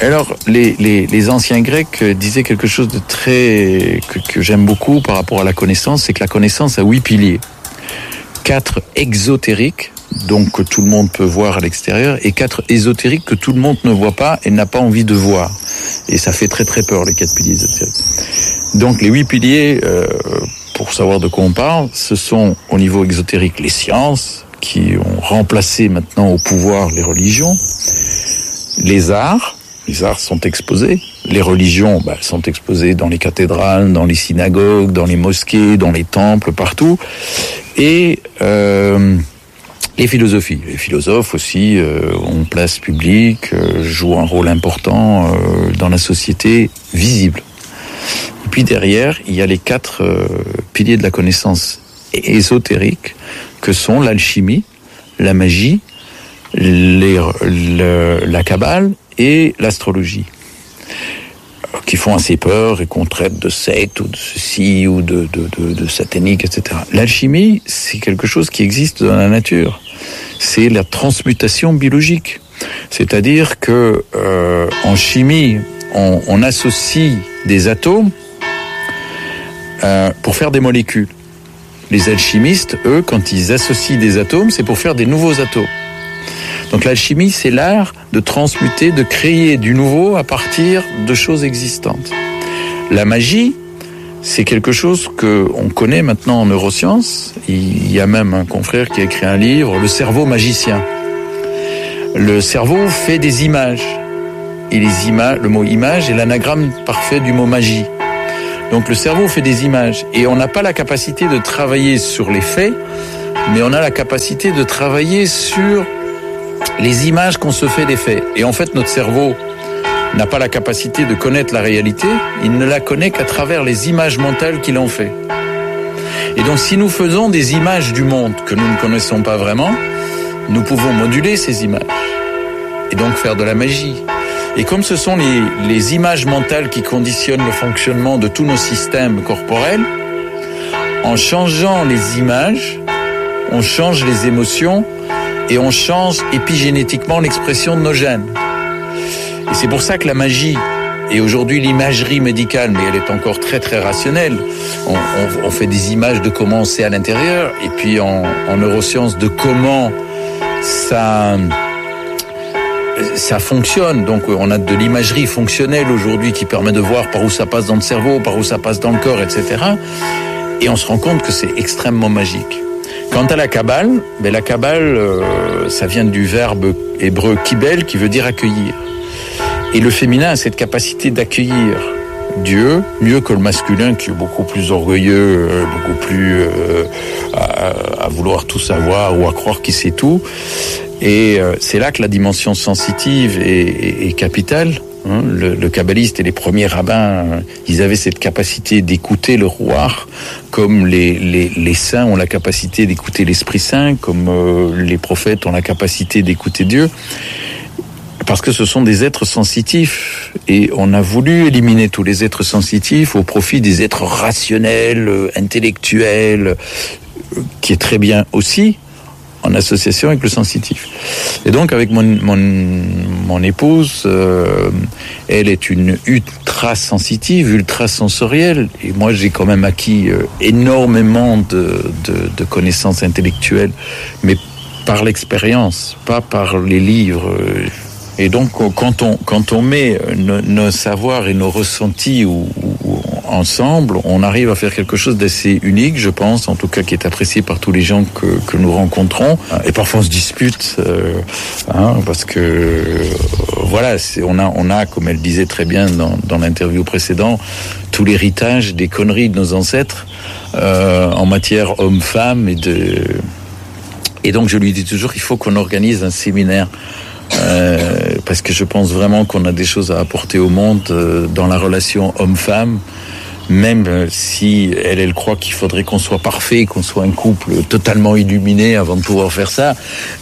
Alors, les anciens Grecs disaient quelque chose de très que j'aime beaucoup par rapport à la connaissance, c'est que la connaissance a 8 piliers. 4 exotériques, donc que tout le monde peut voir à l'extérieur, et 4 ésotériques que tout le monde ne voit pas et n'a pas envie de voir. Et ça fait très très peur, les 4 piliers ésotériques. Donc les 8 piliers, pour savoir de quoi on parle, ce sont au niveau exotérique les sciences, qui ont remplacé maintenant au pouvoir les religions, les arts sont exposés, les religions sont exposées dans les cathédrales, dans les synagogues, dans les mosquées, dans les temples, partout, et les philosophies. Les philosophes aussi ont place publique, jouent un rôle important dans la société visible. Et puis derrière, il y a les 4 piliers de la connaissance ésotérique que sont l'alchimie, la magie, la kabbale et l'astrologie, qui font assez peur et qu'on traite de secte ou de ceci ou de satanique, etc. L'alchimie, c'est quelque chose qui existe dans la nature. C'est la transmutation biologique. C'est-à-dire que en chimie, on associe des atomes pour faire des molécules. Les alchimistes, eux, quand ils associent des atomes, c'est pour faire des nouveaux atomes. Donc l'alchimie, c'est l'art de transmuter, de créer du nouveau à partir de choses existantes. La magie, c'est quelque chose qu'on connaît maintenant en neurosciences. Il y a même un confrère qui a écrit un livre, Le cerveau magicien. Le cerveau fait des images. Et les images, le mot image est l'anagramme parfait du mot magie. Donc le cerveau fait des images. Et on n'a pas la capacité de travailler sur les faits, mais on a la capacité de travailler sur les images qu'on se fait des faits. Et en fait, notre cerveau n'a pas la capacité de connaître la réalité, il ne la connaît qu'à travers les images mentales qu'il en fait. Et donc, si nous faisons des images du monde que nous ne connaissons pas vraiment, nous pouvons moduler ces images et donc faire de la magie. Et comme ce sont les images mentales qui conditionnent le fonctionnement de tous nos systèmes corporels, en changeant les images, on change les émotions et on change épigénétiquement l'expression de nos gènes. Et c'est pour ça que la magie, et aujourd'hui l'imagerie médicale, mais elle est encore très très rationnelle, on fait des images de comment c'est à l'intérieur, et puis en neurosciences de comment ça fonctionne. Donc on a de l'imagerie fonctionnelle aujourd'hui qui permet de voir par où ça passe dans le cerveau, par où ça passe dans le corps, etc. Et on se rend compte que c'est extrêmement magique. Quant à la kabbale, la kabbale, ça vient du verbe hébreu kibel qui veut dire accueillir. Et le féminin a cette capacité d'accueillir Dieu, mieux que le masculin qui est beaucoup plus orgueilleux, beaucoup plus à vouloir tout savoir ou à croire qu'il sait tout. Et c'est là que la dimension sensitive est capitale. Le kabbaliste et les premiers rabbins, ils avaient cette capacité d'écouter le roi, comme les saints ont la capacité d'écouter l'Esprit Saint, comme les prophètes ont la capacité d'écouter Dieu, parce que ce sont des êtres sensitifs. Et on a voulu éliminer tous les êtres sensitifs au profit des êtres rationnels, intellectuels, qui est très bien aussi, en association avec le sensitif. Et donc avec mon épouse, elle est une ultra sensitive, ultra sensorielle, et moi j'ai quand même acquis énormément de connaissances intellectuelles, mais par l'expérience, pas par les livres. Et donc quand on met nos savoirs et nos ressentis ensemble, on arrive à faire quelque chose d'assez unique, je pense, en tout cas qui est apprécié par tous les gens que nous rencontrons. Et parfois on se dispute, parce que voilà, on a, comme elle disait très bien dans l'interview précédente, tout l'héritage des conneries de nos ancêtres en matière homme-femme et donc je lui dis toujours qu'il faut qu'on organise un séminaire. Parce que je pense vraiment qu'on a des choses à apporter au monde dans la relation homme-femme, même si elle croit qu'il faudrait qu'on soit parfait, qu'on soit un couple totalement illuminé avant de pouvoir faire ça.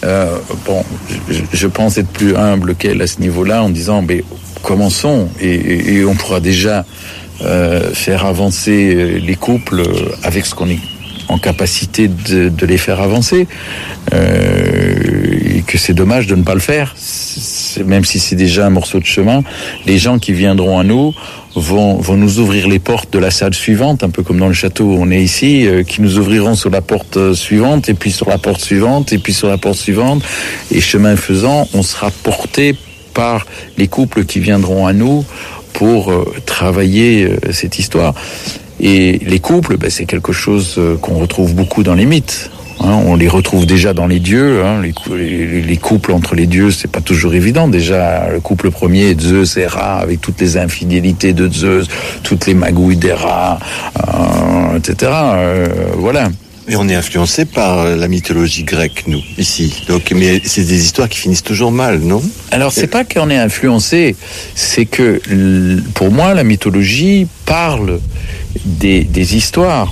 Je pense être plus humble qu'elle à ce niveau-là en disant commençons et on pourra déjà faire avancer les couples avec ce qu'on est en capacité de les faire avancer, et que c'est dommage de ne pas le faire. même si c'est déjà un morceau de chemin, les gens qui viendront à nous vont nous ouvrir les portes de la salle suivante, un peu comme dans le château où on est ici, qui nous ouvriront sur la porte suivante, et puis sur la porte suivante, et puis sur la porte suivante. Et chemin faisant, on sera porté par les couples qui viendront à nous pour travailler cette histoire. Et les couples, c'est quelque chose qu'on retrouve beaucoup dans les mythes. On les retrouve déjà dans les dieux. Les couples entre les dieux, c'est pas toujours évident. Déjà, le couple premier, Zeus et Héra, avec toutes les infidélités de Zeus, toutes les magouilles d'Héra, etc. Voilà. Et on est influencé par la mythologie grecque, nous, ici. Donc, mais c'est des histoires qui finissent toujours mal, non ? Alors, c'est pas qu'on est influencé, c'est que, pour moi, la mythologie parle des histoires.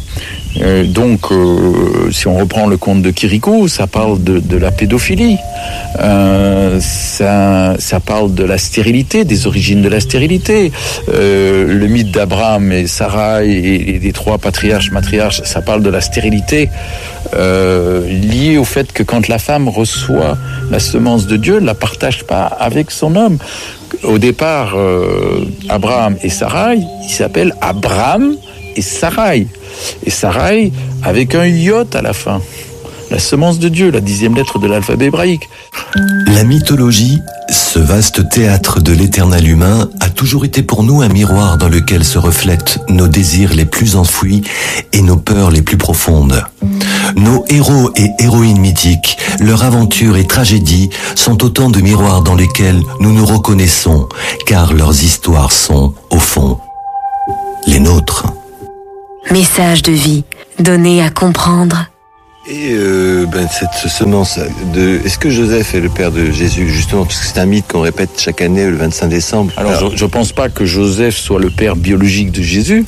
Si on reprend le conte de Kirikou, ça parle de la pédophilie, ça parle de la stérilité, des origines de la stérilité. Le mythe d'Abraham et Sarai et des trois matriarches, ça parle de la stérilité liée au fait que quand la femme reçoit la semence de Dieu, elle ne la partage pas avec son homme. Au départ, Abraham et Sarai, ils s'appellent Abraham et Sarai. Et Sarai avec un iot à la fin. La semence de Dieu, la 10e lettre de l'alphabet hébraïque. La mythologie, ce vaste théâtre de l'éternel humain, a toujours été pour nous un miroir dans lequel se reflètent nos désirs les plus enfouis et nos peurs les plus profondes. Nos héros et héroïnes mythiques, leurs aventures et tragédies sont autant de miroirs dans lesquels nous nous reconnaissons, car leurs histoires sont, au fond, les nôtres. Message de vie, donné à comprendre. Et cette semence est-ce que Joseph est le père de Jésus, justement, parce que c'est un mythe qu'on répète chaque année le 25 décembre. Alors je pense pas que Joseph soit le père biologique de Jésus,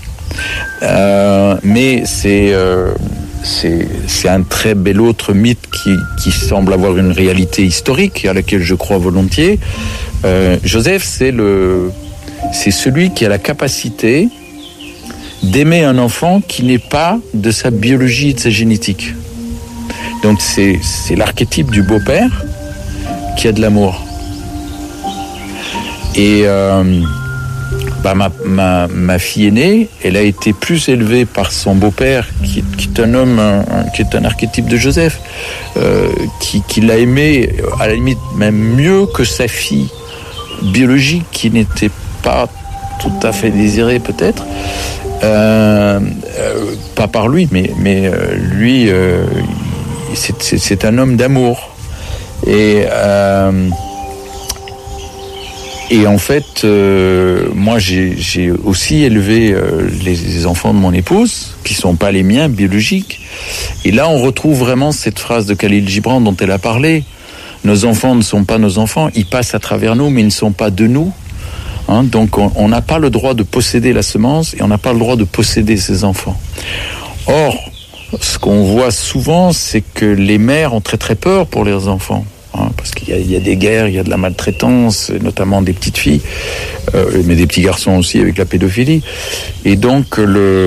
mais c'est un très bel autre mythe qui semble avoir une réalité historique à laquelle je crois volontiers. Joseph, c'est celui qui a la capacité d'aimer un enfant qui n'est pas de sa biologie et de sa génétique. Donc c'est l'archétype du beau-père qui a de l'amour. Et ma fille aînée, elle a été plus élevée par son beau-père qui est un homme, qui est un archétype de Joseph, qui l'a aimé à la limite même mieux que sa fille biologique qui n'était pas tout à fait désirée peut-être. Pas par lui, mais lui, c'est un homme d'amour. Et en fait, moi, j'ai aussi élevé les enfants de mon épouse, qui sont pas les miens biologiques. Et là, on retrouve vraiment cette phrase de Khalil Gibran dont elle a parlé. Nos enfants ne sont pas nos enfants, ils passent à travers nous, mais ils ne sont pas de nous. Donc on n'a pas le droit de posséder la semence et on n'a pas le droit de posséder ses enfants. Or, ce qu'on voit souvent, c'est que les mères ont très très peur pour leurs enfants. Parce qu'il y a des guerres, il y a de la maltraitance, notamment des petites filles, mais des petits garçons aussi avec la pédophilie. Et donc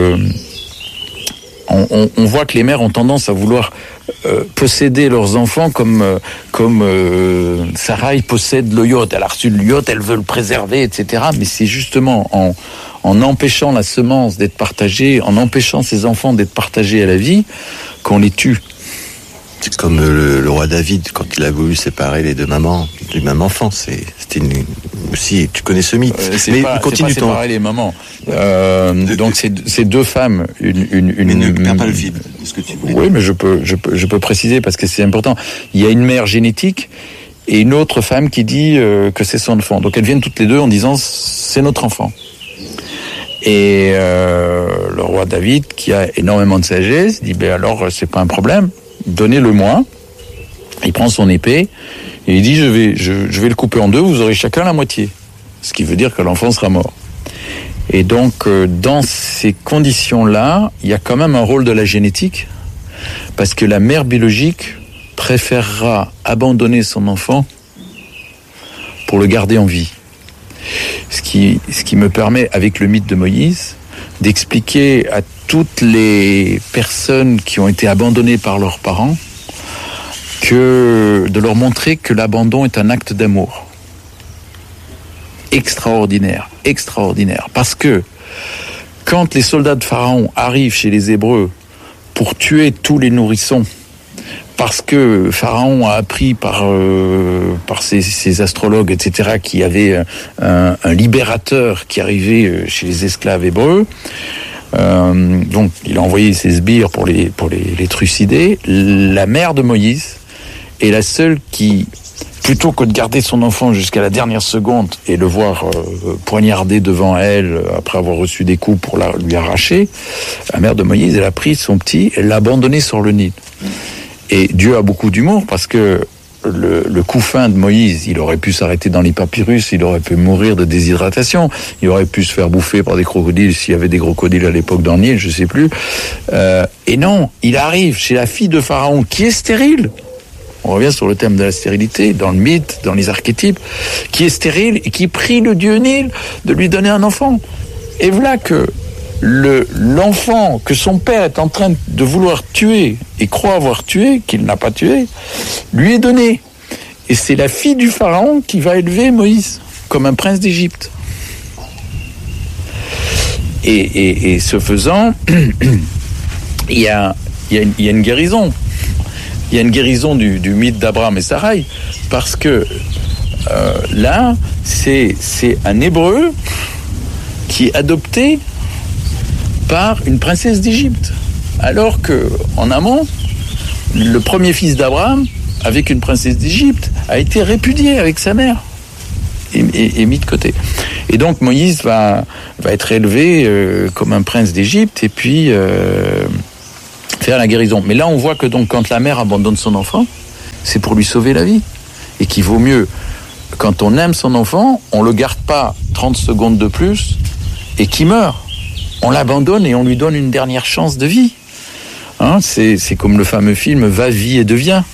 on voit que les mères ont tendance à vouloir posséder leurs enfants comme Sarai possède le yacht. Elle a reçu le yacht, elle veut le préserver, etc. Mais c'est justement en empêchant la semence d'être partagée, en empêchant ses enfants d'être partagés à la vie, qu'on les tue. C'est comme le roi David, quand il a voulu séparer les deux mamans du même enfant. C'était aussi, tu connais ce mythe. Mais continue ton... séparer les mamans. Donc c'est deux femmes, mais ne perds pas le vide. Ce que tu voulais. Oui, mais je peux préciser parce que c'est important. Il y a une mère génétique et une autre femme qui dit que c'est son enfant. Donc elles viennent toutes les deux en disant c'est notre enfant. Et le roi David, qui a énormément de sagesse, dit alors c'est pas un problème. Donnez-le-moi. Il prend son épée et il dit je vais le couper en deux, vous aurez chacun la moitié. Ce qui veut dire que l'enfant sera mort. Et donc dans ces conditions-là, il y a quand même un rôle de la génétique, parce que la mère biologique préférera abandonner son enfant pour le garder en vie. Ce qui me permet, avec le mythe de Moïse, d'expliquer à toutes les personnes qui ont été abandonnées par leurs parents, de leur montrer que l'abandon est un acte d'amour. extraordinaire. Parce que quand les soldats de Pharaon arrivent chez les Hébreux pour tuer tous les nourrissons, parce que Pharaon a appris par ses astrologues, etc., qu'il y avait un libérateur qui arrivait chez les esclaves hébreux, donc il a envoyé ses sbires pour les trucider. La mère de Moïse est la seule qui, plutôt que de garder son enfant jusqu'à la dernière seconde et le voir poignarder devant elle après avoir reçu des coups pour lui arracher, la mère de Moïse, elle a pris son petit, elle l'a abandonné sur le Nil. Et Dieu a beaucoup d'humour parce que le couffin de Moïse, il aurait pu s'arrêter dans les papyrus, il aurait pu mourir de déshydratation, il aurait pu se faire bouffer par des crocodiles s'il y avait des crocodiles à l'époque dans le Nil, je sais plus. Et non, il arrive chez la fille de Pharaon qui est stérile. On revient sur le thème de la stérilité, dans le mythe, dans les archétypes, qui est stérile et qui prie le dieu Nil de lui donner un enfant. Et voilà que l'enfant que son père est en train de vouloir tuer et croit avoir tué, qu'il n'a pas tué, lui est donné. Et c'est la fille du pharaon qui va élever Moïse comme un prince d'Égypte. Et ce faisant, il y a une guérison. Il y a une guérison du mythe d'Abraham et Sarai, parce que là, c'est un Hébreu qui est adopté par une princesse d'Égypte. Alors que, en amont, le premier fils d'Abraham, avec une princesse d'Égypte, a été répudié avec sa mère et mis de côté. Et donc Moïse va être élevé comme un prince d'Égypte et puis faire la guérison. Mais là, on voit que donc quand la mère abandonne son enfant, c'est pour lui sauver la vie. Et qu'il vaut mieux, quand on aime son enfant, on le garde pas 30 secondes de plus et qu'il meurt. On l'abandonne et on lui donne une dernière chance de vie. C'est comme le fameux film Va, vie et deviens.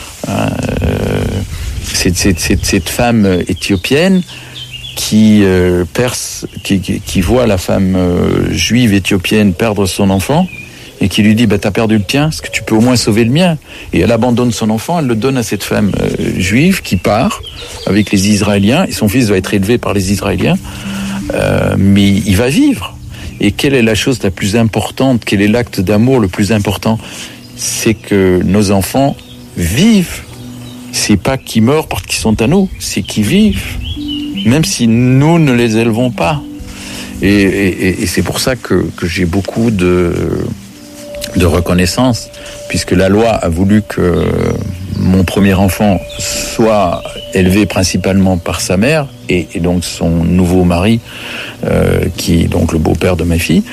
Cette femme éthiopienne qui voit la femme juive éthiopienne perdre son enfant et qui lui dit t'as perdu le tien, est-ce que tu peux au moins sauver le mien? Et elle abandonne son enfant, elle le donne à cette femme juive qui part avec les Israéliens et son fils va être élevé par les Israéliens, mais il va vivre. Et quelle est la chose la plus importante, quel est l'acte d'amour le plus important? C'est que nos enfants vivent. C'est pas qu'ils meurent parce qu'ils sont à nous, c'est qu'ils vivent, même si nous ne les élevons pas. Et c'est pour ça que j'ai beaucoup de reconnaissance, puisque la loi a voulu que mon premier enfant soit élevé principalement par sa mère et donc son nouveau mari, qui est donc le beau-père de ma fille.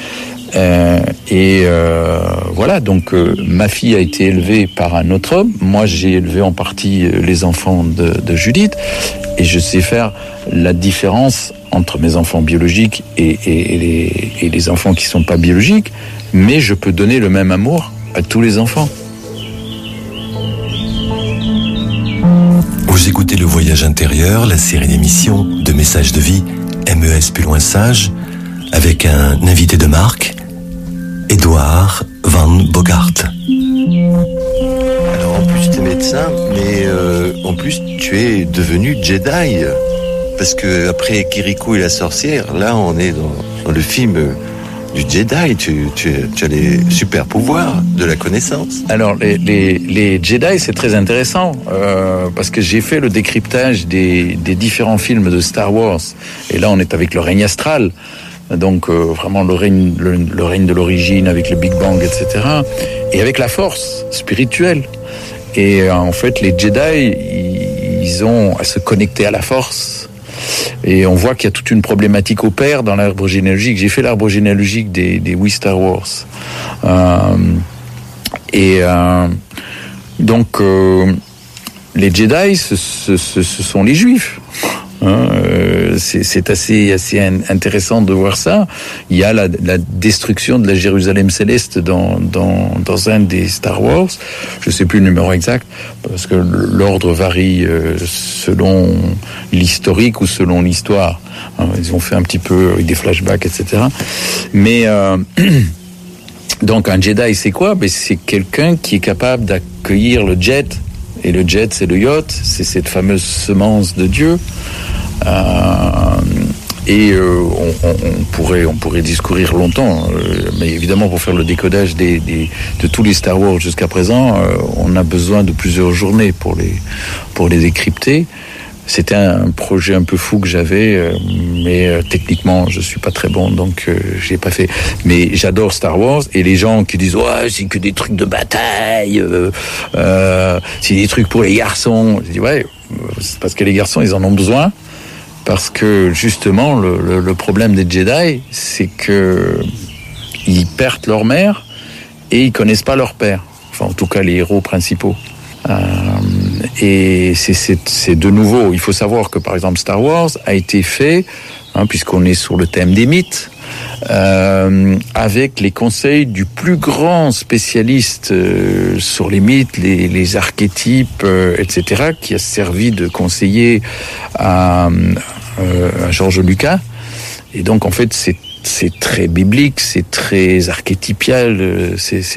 Voilà, donc ma fille a été élevée par un autre homme. Moi, j'ai élevé en partie les enfants de Judith, et je sais faire la différence entre mes enfants biologiques et les enfants qui sont pas biologiques, mais je peux donner le même amour à tous les enfants. Vous écoutez Le Voyage intérieur, la série d'émissions de messages de vie MES plus loin sage, avec un invité de marque, Edouard Van Bogart. Alors en plus tu es médecin, mais en plus tu es devenu Jedi, parce que après Kirikou et la sorcière, là on est dans le film du Jedi, tu as les super pouvoirs de la connaissance. Alors les Jedi, c'est très intéressant, parce que j'ai fait le décryptage des différents films de Star Wars, et là on est avec le règne astral, donc vraiment le règne de l'origine avec le Big Bang, etc., et avec la force spirituelle. Et en fait les Jedi, ils ont à se connecter à la force. Et on voit qu'il y a toute une problématique au père dans l'arbre généalogique. J'ai fait l'arbre généalogique des 8 Star Wars. Donc les Jedi, ce sont les Juifs. C'est assez intéressant de voir ça. Il y a la destruction de la Jérusalem céleste dans un des Star Wars. Je sais plus le numéro exact, parce que l'ordre varie selon l'historique ou selon l'histoire. Ils ont fait un petit peu avec des flashbacks, etc. Mais donc un Jedi, c'est quoi? C'est quelqu'un qui est capable d'accueillir le jet. Et le jet, c'est le yacht, c'est cette fameuse semence de Dieu. Et on pourrait discourir longtemps, mais évidemment pour faire le décodage de tous les Star Wars jusqu'à présent, on a besoin de plusieurs journées pour les décrypter. C'était un projet un peu fou que j'avais, mais techniquement je suis pas très bon, donc j'ai pas fait. Mais j'adore Star Wars, et les gens qui disent ouais, c'est que des trucs de bataille, c'est des trucs pour les garçons. Je dis ouais, c'est parce que les garçons ils en ont besoin. Parce que justement, le problème des Jedi, c'est que ils perdent leur mère et ils connaissent pas leur père. Enfin, en tout cas, les héros principaux. Et c'est de nouveau. Il faut savoir que, par exemple, Star Wars a été fait, puisqu'on est sur le thème des mythes, avec les conseils du plus grand spécialiste sur les mythes, les archétypes, etc., qui a servi de conseiller à George Lucas. Et donc en fait c'est très biblique, c'est très archétypial,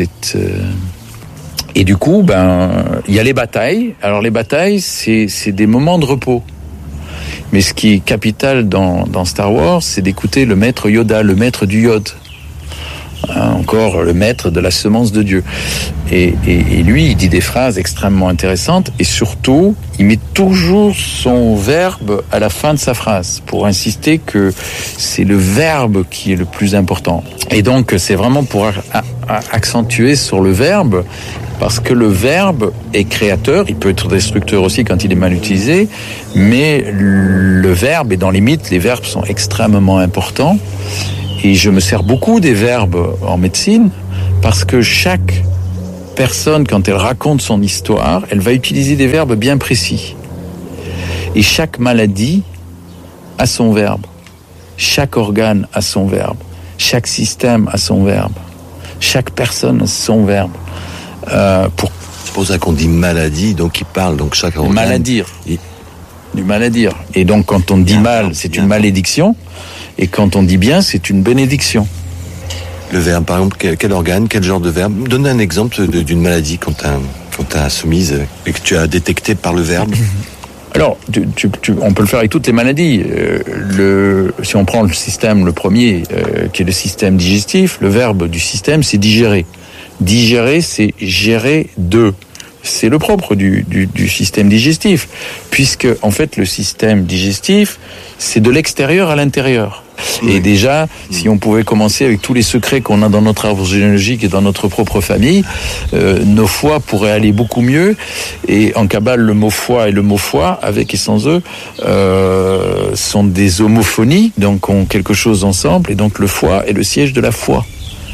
et du coup il y a les batailles. Alors les batailles c'est des moments de repos. Mais ce qui est capital dans Star Wars, c'est d'écouter le maître Yoda, le maître du Yod. Encore le maître de la semence de Dieu. Et lui, il dit des phrases extrêmement intéressantes, et surtout, il met toujours son verbe à la fin de sa phrase, pour insister que c'est le verbe qui est le plus important. Et donc, c'est vraiment pour accentuer sur le verbe, parce que le verbe est créateur, il peut être destructeur aussi quand il est mal utilisé, mais le verbe, et dans les mythes, les verbes sont extrêmement importants. Et je me sers beaucoup des verbes en médecine, parce que chaque personne, quand elle raconte son histoire, elle va utiliser des verbes bien précis. Et chaque maladie a son verbe. Chaque organe a son verbe. Chaque système a son verbe. Chaque personne a son verbe. C'est pour ça qu'on dit maladie, donc il parle, donc chaque organe... Maladire. Du maladire. Et donc quand on dit mal, c'est une malédiction. Et quand on dit bien, c'est une bénédiction. Le verbe, par exemple, quel organe, quel genre de verbe? Donne un exemple d'une maladie qu'on t'a soumise et que tu as détectée par le verbe. Alors, on peut le faire avec toutes les maladies. Si on prend le système, le premier, qui est le système digestif, le verbe du système, c'est digérer. Digérer, c'est gérer de. C'est le propre du système digestif, puisque en fait le système digestif, c'est de l'extérieur à l'intérieur. Et déjà, si on pouvait commencer avec tous les secrets qu'on a dans notre arbre généalogique et dans notre propre famille, nos foies pourraient aller beaucoup mieux. Et en Kabbale, le mot foie et le mot foie, avec et sans eux, sont des homophonies, donc ont quelque chose ensemble. Et donc le foie est le siège de la foi.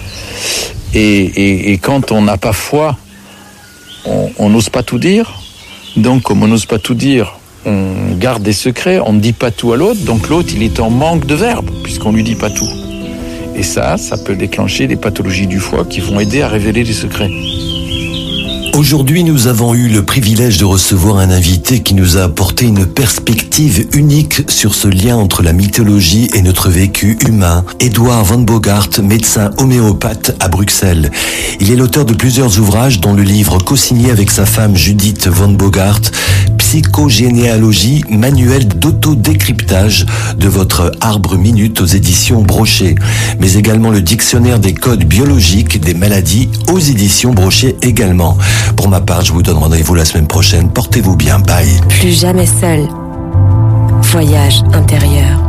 Et quand on n'a pas foi, on n'ose pas tout dire. Donc comme on n'ose pas tout dire, on garde des secrets, on ne dit pas tout à l'autre, donc l'autre il est en manque de verbe puisqu'on lui dit pas tout. Et ça peut déclencher des pathologies du foie qui vont aider à révéler les secrets. Aujourd'hui, nous avons eu le privilège de recevoir un invité qui nous a apporté une perspective unique sur ce lien entre la mythologie et notre vécu humain. Édouard Van Bogart, médecin homéopathe à Bruxelles. Il est l'auteur de plusieurs ouvrages, dont le livre co-signé avec sa femme Judith Van Bogart, Psychogénéalogie, manuel d'autodécryptage de votre arbre minute aux éditions Brochet, mais également le dictionnaire des codes biologiques des maladies aux éditions Brochet également. Pour ma part, je vous donne rendez-vous la semaine prochaine. Portez-vous bien. Bye. Plus jamais seul. Voyage intérieur.